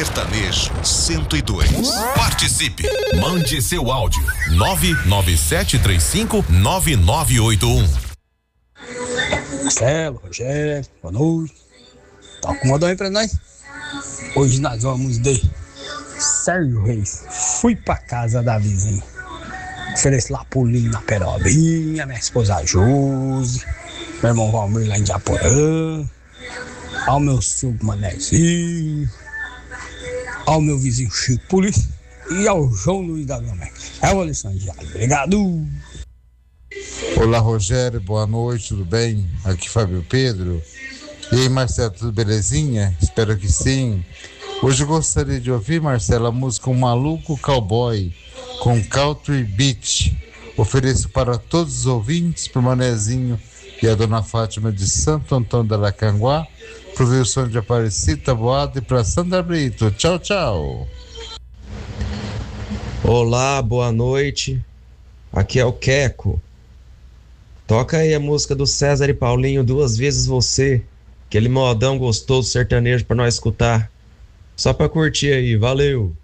Sertanejo 102. Participe. Mande seu áudio. 997359981. Marcelo, Rogério, boa noite. Toca um modão aí pra nós. Hoje nós vamos de Sérgio Reis. Fui pra casa da vizinha. Ofereço lá pulinho na Perobinha, minha esposa Josi, meu irmão Valmir lá em Japorã, ao meu sogro Manezinho, ao meu vizinho Chico Polícia e ao João Luiz da Gama. É o Alessandro Diário. Obrigado. Olá, Rogério, boa noite, tudo bem? Aqui Fábio Pedro. E aí, Marcelo, tudo belezinha? Espero que sim. Hoje eu gostaria de ouvir, Marcelo, a música Um Maluco Cowboy com Country Beach. Ofereço para todos os ouvintes, pro Manezinho e a Dona Fátima de Santo Antônio da Lacanguá, pro Wilson de Aparecida, Boada e para Sandra Brito. Tchau, tchau. Olá, boa noite. Aqui é o Queco. Toca aí a música do César e Paulinho, Duas Vezes Você. Aquele modão gostoso sertanejo pra nós escutar. Só pra curtir aí, valeu.